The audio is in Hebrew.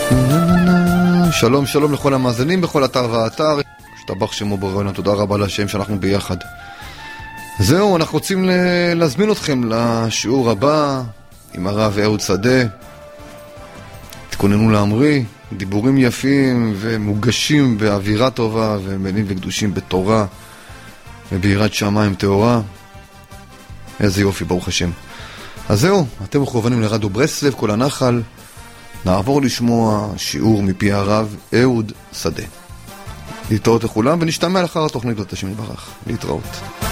שלום שלום לכל המאזינים בכל אתר ואתר, שתבח שמו בראינו, תודה רבה לשם שאנחנו ביחד. זהו, אנחנו רוצים להזמין אתכם לשיעור הבא עם הרב אהוד שדה. תכוננו להמריא, דיבורים יפים ומוגשים באווירה טובה ומלים וקדושים בתורה וביראת שמיים טהורה. איזה יופי, ברוך השם. אז זהו, אתם מכוונים לרדיו ברסלב, כל הנחל. נעבור לשמוע שיעור מפי הרב אהוד שדה. להתראות לכולם ונשתמע לאחר התוכנית, השם יתברך. להתראות.